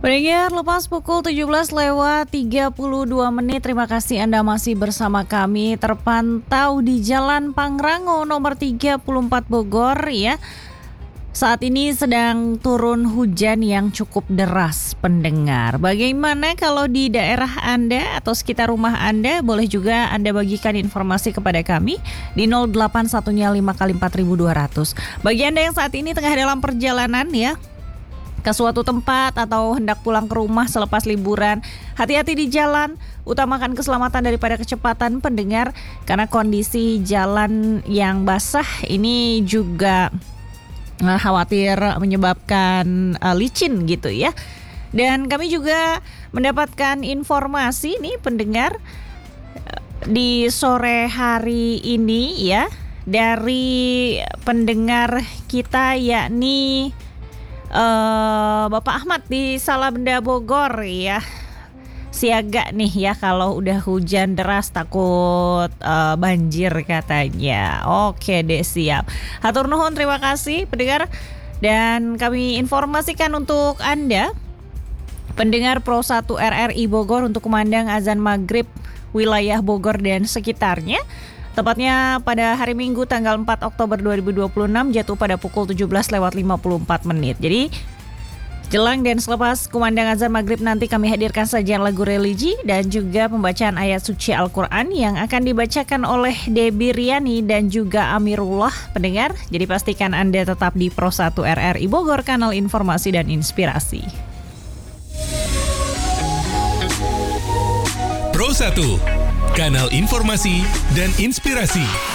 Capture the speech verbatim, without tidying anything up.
Pendengar, lepas pukul tujuh belas lewat tiga puluh dua menit, terima kasih Anda masih bersama kami. Terpantau di Jalan Pangrango nomor tiga puluh empat Bogor ya. Saat ini sedang turun hujan yang cukup deras, pendengar. Bagaimana kalau di daerah Anda atau sekitar rumah Anda? Boleh juga Anda bagikan informasi kepada kami di nol delapan satu-nya lima kali empat ribu dua ratus. Bagi Anda yang saat ini tengah dalam perjalanan ya, ke suatu tempat atau hendak pulang ke rumah selepas liburan, hati-hati di jalan, utamakan keselamatan daripada kecepatan, pendengar, karena kondisi jalan yang basah ini juga uh, khawatir menyebabkan uh, licin gitu ya. Dan kami juga mendapatkan informasi nih pendengar di sore hari ini ya, dari pendengar kita yakni Uh, Bapak Ahmad di Salabenda Bogor ya. Siaga nih ya kalau udah hujan deras, takut uh, banjir katanya. Oke deh, siap. Hatur nuhun, terima kasih pendengar. Dan kami informasikan untuk Anda pendengar Pro satu R R I Bogor untuk kumandang azan maghrib wilayah Bogor dan sekitarnya. Tepatnya pada hari Minggu tanggal empat Oktober dua ribu dua puluh enam jatuh pada pukul tujuh belas lewat lima puluh empat menit. Jadi jelang dan selepas kumandang azan maghrib nanti kami hadirkan sajian lagu religi dan juga pembacaan ayat suci Al-Quran yang akan dibacakan oleh Debbie Riani dan juga Amirullah, pendengar. Jadi pastikan Anda tetap di Pro satu R R I Bogor, kanal informasi dan inspirasi. Pro satu, kanal informasi dan inspirasi.